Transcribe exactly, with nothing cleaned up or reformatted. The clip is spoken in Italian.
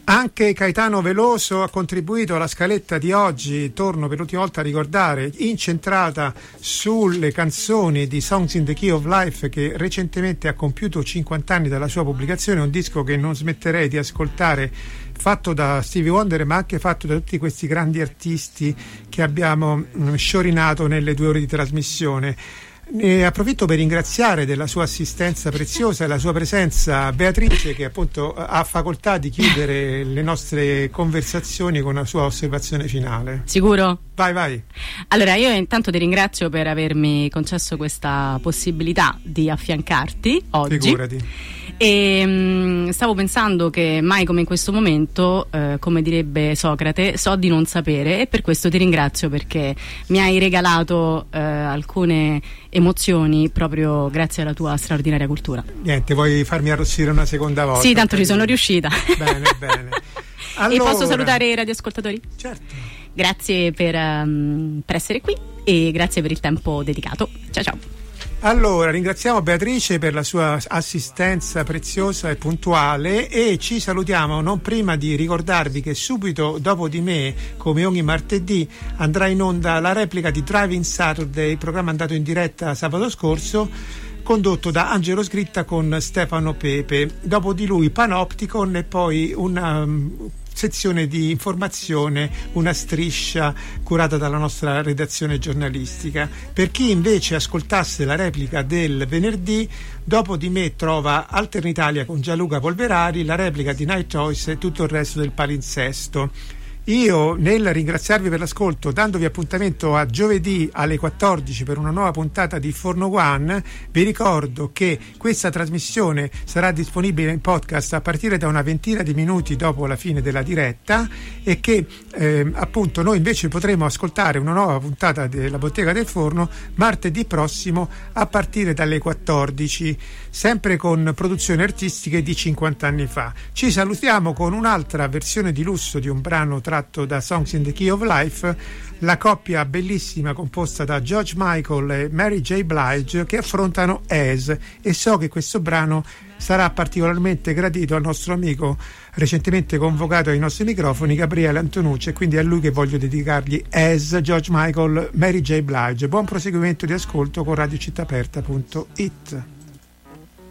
Anche Caetano Veloso ha contribuito alla scaletta di oggi, torno per l'ultima volta a ricordare, incentrata sulle canzoni di Songs in the Key of Life, che recentemente ha compiuto cinquanta anni dalla sua pubblicazione, un disco che non smetterei di ascoltare, fatto da Stevie Wonder ma anche fatto da tutti questi grandi artisti che abbiamo mh, sciorinato nelle due ore di trasmissione. Ne approfitto per ringraziare della sua assistenza preziosa e la sua presenza Beatrice, che appunto ha facoltà di chiudere le nostre conversazioni con la sua osservazione finale. Sicuro? Vai, vai. Allora, io intanto ti ringrazio per avermi concesso questa possibilità di affiancarti oggi. Figurati. E mh, stavo pensando che mai come in questo momento, eh, come direbbe Socrate, so di non sapere, e per questo ti ringrazio, perché mi hai regalato eh, alcune emozioni proprio grazie alla tua straordinaria cultura. Niente, vuoi farmi arrossire una seconda volta? Sì, tanto ci sono riuscita. Bene, bene. Allora... E posso salutare i radioascoltatori? Certo. Grazie per, um, per essere qui e grazie per il tempo dedicato. Ciao ciao. Allora, ringraziamo Beatrice per la sua assistenza preziosa e puntuale, e ci salutiamo non prima di ricordarvi che subito dopo di me, come ogni martedì, andrà in onda la replica di Driving Saturday, programma andato in diretta sabato scorso, condotto da Angelo Sgritta con Stefano Pepe. Dopo di lui Panopticon e poi una um, sezione di informazione, una striscia curata dalla nostra redazione giornalistica. Per chi invece ascoltasse la replica del venerdì, dopo di me trova Alternitalia con Gianluca Polverari, la replica di Night Choice e tutto il resto del palinsesto. Io, nel ringraziarvi per l'ascolto, dandovi appuntamento a giovedì alle quattordici per una nuova puntata di Forno One, vi ricordo che questa trasmissione sarà disponibile in podcast a partire da una ventina di minuti dopo la fine della diretta, e che eh, appunto noi invece potremo ascoltare una nuova puntata della Bottega del Forno martedì prossimo a partire dalle quattordici, sempre con produzioni artistiche di cinquanta anni fa. Ci salutiamo con un'altra versione di lusso di un brano tratto da Songs in the Key of Life, la coppia bellissima composta da George Michael e Mary J. Blige, che affrontano As, e so che questo brano sarà particolarmente gradito al nostro amico recentemente convocato ai nostri microfoni, Gabriele Antonucci, e quindi a lui che voglio dedicargli As, George Michael, Mary J. Blige. Buon proseguimento di ascolto con radio città aperta punto it.